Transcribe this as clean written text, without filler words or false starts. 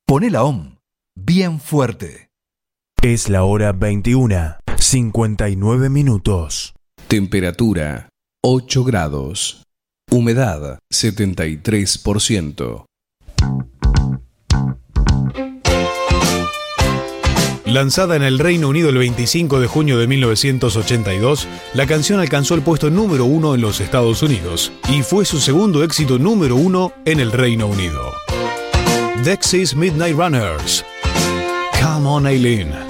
Poné la OM bien fuerte. Es la hora 21:59. Temperatura 8 grados. Humedad 73%. Lanzada en el Reino Unido el 25 de junio de 1982, la canción alcanzó el puesto número 1 en los Estados Unidos y fue su segundo éxito número 1 en el Reino Unido. Dexys Midnight Runners. Come on, Eileen.